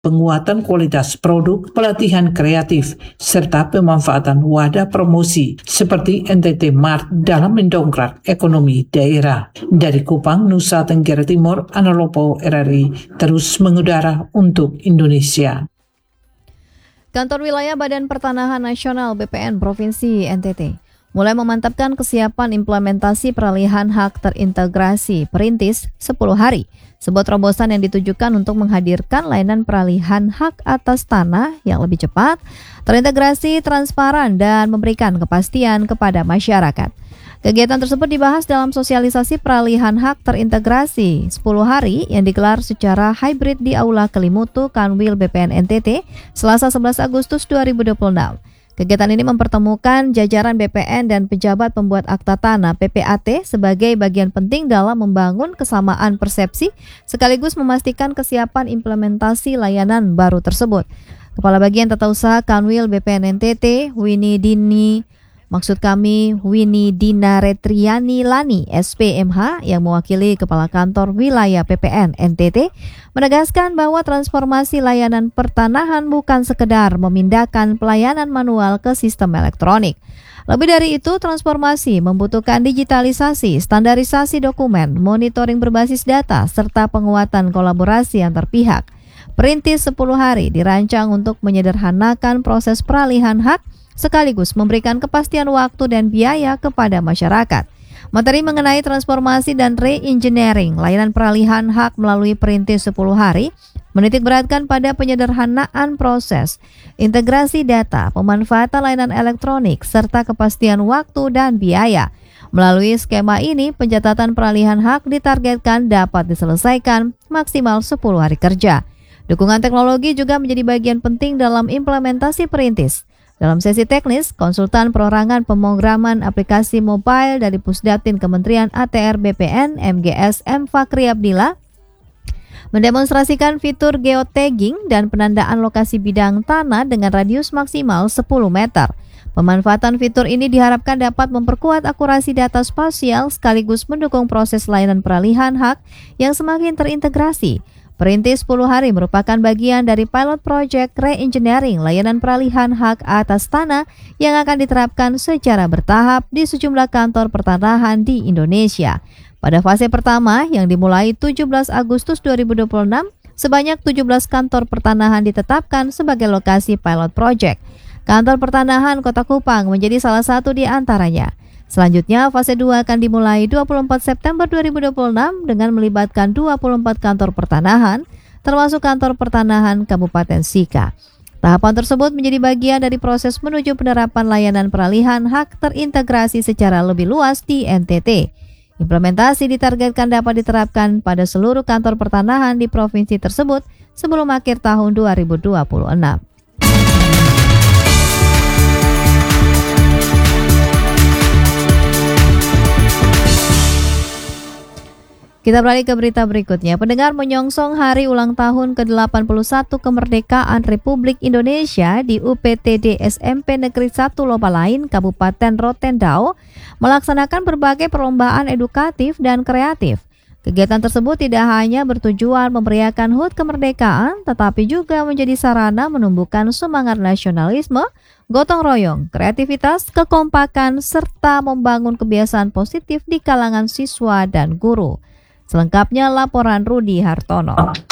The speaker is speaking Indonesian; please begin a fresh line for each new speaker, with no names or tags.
penguatan kualitas produk, pelatihan kreatif, serta pemanfaatan wadah promosi seperti NTT Mart dalam mendongkrak ekonomi daerah. Dari Kupang, Nusa Tenggara Timur, Analopo RRI terus mengudara untuk Indonesia.
Kantor Wilayah Badan Pertanahan Nasional BPN Provinsi NTT mulai memantapkan kesiapan implementasi peralihan hak terintegrasi perintis 10 hari. Sebuah terobosan yang ditujukan untuk menghadirkan layanan peralihan hak atas tanah yang lebih cepat, terintegrasi, transparan, dan memberikan kepastian kepada masyarakat. Kegiatan tersebut dibahas dalam sosialisasi peralihan hak terintegrasi 10 hari yang digelar secara hybrid di Aula Kelimutu Kanwil BPN NTT Selasa 11 Agustus 2026. Kegiatan ini mempertemukan jajaran BPN dan pejabat pembuat akta tanah PPAT sebagai bagian penting dalam membangun kesamaan persepsi sekaligus memastikan kesiapan implementasi layanan baru tersebut. Kepala Bagian Tata Usaha Kanwil BPN NTT, Winnie Dina Retriani Lani, SPMH, yang mewakili Kepala Kantor Wilayah PPN NTT, menegaskan bahwa transformasi layanan pertanahan bukan sekedar memindahkan pelayanan manual ke sistem elektronik. Lebih dari itu, transformasi membutuhkan digitalisasi, standarisasi dokumen, monitoring berbasis data, serta penguatan kolaborasi antar pihak. Perintis 10 hari dirancang untuk menyederhanakan proses peralihan hak sekaligus memberikan kepastian waktu dan biaya kepada masyarakat. Materi mengenai transformasi dan re-engineering layanan peralihan hak melalui perintis 10 hari menitik beratkan pada penyederhanaan proses, integrasi data, pemanfaatan layanan elektronik, serta kepastian waktu dan biaya. Melalui skema ini, pencatatan peralihan hak ditargetkan dapat diselesaikan maksimal 10 hari kerja. Dukungan teknologi juga menjadi bagian penting dalam implementasi perintis. Dalam sesi teknis, konsultan perorangan pemrograman aplikasi mobile dari Pusdatin Kementerian ATR BPN MGS M. Fakri Abdillah mendemonstrasikan fitur geotagging dan penandaan lokasi bidang tanah dengan radius maksimal 10 meter. Pemanfaatan fitur ini diharapkan dapat memperkuat akurasi data spasial sekaligus mendukung proses layanan peralihan hak yang semakin terintegrasi. Perintis 10 hari merupakan bagian dari pilot project re-engineering layanan peralihan hak atas tanah yang akan diterapkan secara bertahap di sejumlah kantor pertanahan di Indonesia. Pada fase pertama yang dimulai 17 Agustus 2026, sebanyak 17 kantor pertanahan ditetapkan sebagai lokasi pilot project. Kantor pertanahan Kota Kupang menjadi salah satu di antaranya. Selanjutnya, fase 2 akan dimulai 24 September 2026 dengan melibatkan 24 kantor pertanahan, termasuk kantor pertanahan Kabupaten Sika. Tahapan tersebut menjadi bagian dari proses menuju penerapan layanan peralihan hak terintegrasi secara lebih luas di NTT. Implementasi ditargetkan dapat diterapkan pada seluruh kantor pertanahan di provinsi tersebut sebelum akhir tahun 2026. Kita beralih ke berita berikutnya. Pendengar, menyongsong hari ulang tahun ke-81 kemerdekaan Republik Indonesia di UPTD SMP Negeri 1 Lobalain, Kabupaten Rotendao, melaksanakan berbagai perlombaan edukatif dan kreatif. Kegiatan tersebut tidak hanya bertujuan memeriahkan HUT kemerdekaan, tetapi juga menjadi sarana menumbuhkan semangat nasionalisme, gotong royong, kreativitas, kekompakan, serta membangun kebiasaan positif di kalangan siswa dan guru. Selengkapnya laporan Rudi Hartono.